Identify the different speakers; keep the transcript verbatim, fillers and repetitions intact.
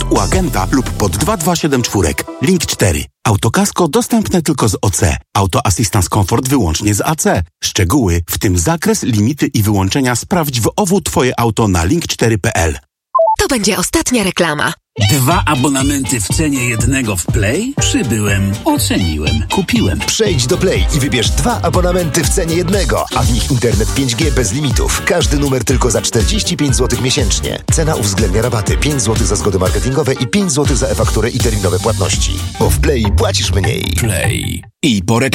Speaker 1: u agenta lub pod dwa dwa siedem cztery. Link cztery. Autokasko dostępne tylko z O C. Auto Assistance Comfort wyłącznie z A C. Szczegóły, w tym zakres, limity i wyłączenia sprawdź w O W Twoje auto na link cztery kropka p l.
Speaker 2: To będzie ostatnia reklama.
Speaker 3: Dwa abonamenty w cenie jednego w Play? Przybyłem, oceniłem, kupiłem.
Speaker 4: Przejdź do Play i wybierz dwa abonamenty w cenie jednego, a w nich internet pięć G bez limitów. Każdy numer tylko za czterdzieści pięć złotych miesięcznie. Cena uwzględnia rabaty pięć złotych za zgody marketingowe i pięć złotych za e-fakturę i terminowe płatności. Bo w Play płacisz mniej.
Speaker 3: Play.
Speaker 1: I po reklamie.